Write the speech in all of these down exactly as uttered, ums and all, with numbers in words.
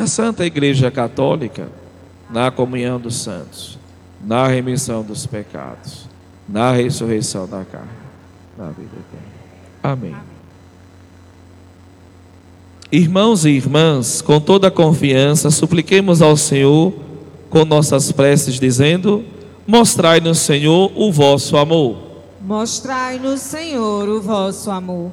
na Santa Igreja Católica, na comunhão dos santos, na remissão dos pecados, na ressurreição da carne, na vida eterna. Amém. Amém. Irmãos e irmãs, com toda a confiança, supliquemos ao Senhor com nossas preces, dizendo: mostrai-nos, Senhor, o vosso amor. Mostrai-nos, Senhor, o vosso amor.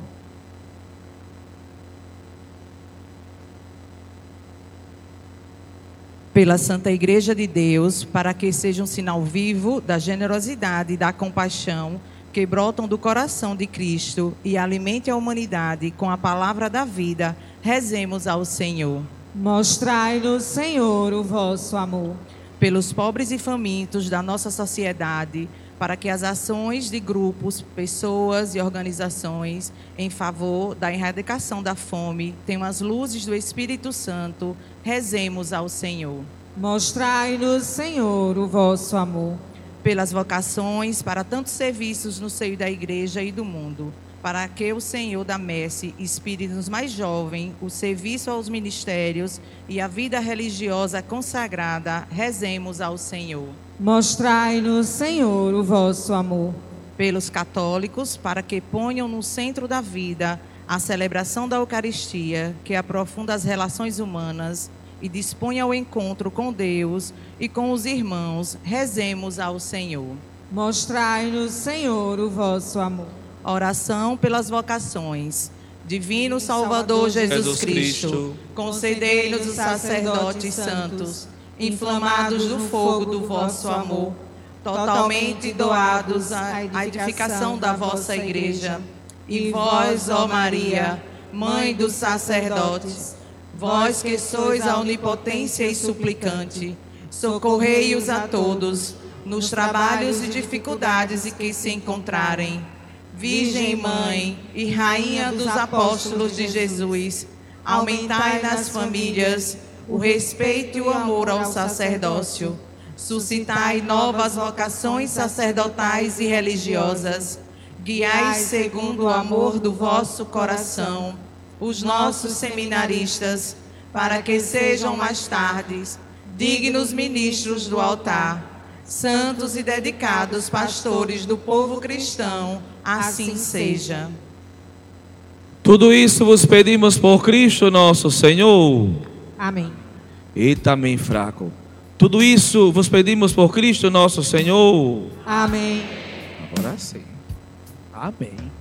Pela Santa Igreja de Deus, para que seja um sinal vivo da generosidade e da compaixão que brotam do coração de Cristo e alimente a humanidade com a palavra da vida, rezemos ao Senhor. Mostrai-nos, Senhor, o vosso amor. Pelos pobres e famintos da nossa sociedade, para que as ações de grupos, pessoas e organizações em favor da erradicação da fome tenham as luzes do Espírito Santo, rezemos ao Senhor. Mostrai-nos, Senhor, o vosso amor. Pelas vocações para tantos serviços no seio da Igreja e do mundo, para que o Senhor da Messe inspire nos mais jovens o serviço aos ministérios e a vida religiosa consagrada, rezemos ao Senhor. Mostrai-nos, Senhor, o vosso amor. Pelos católicos, para que ponham no centro da vida a celebração da Eucaristia, que aprofunda as relações humanas e dispõe ao encontro com Deus e com os irmãos, rezemos ao Senhor. Mostrai-nos, Senhor, o vosso amor. Oração pelas vocações. Divino Salvador Jesus Cristo, concedei-nos os sacerdotes santos, inflamados do fogo do vosso amor, totalmente doados à edificação da vossa Igreja. E vós, ó Maria, Mãe dos sacerdotes, vós que sois a onipotência e suplicante, socorrei-os a todos nos trabalhos e dificuldades em que se encontrarem. Virgem Mãe e Rainha dos Apóstolos de Jesus, aumentai nas famílias o respeito e o amor ao sacerdócio. Suscitai novas vocações sacerdotais e religiosas. Guiai segundo o amor do vosso coração os nossos seminaristas, para que sejam mais tarde dignos ministros do altar, santos e dedicados pastores do povo cristão, assim seja. Tudo isso vos pedimos por Cristo nosso Senhor. Amém. E também fraco. Tudo isso vos pedimos por Cristo nosso Senhor. Amém. Agora sim. Amém.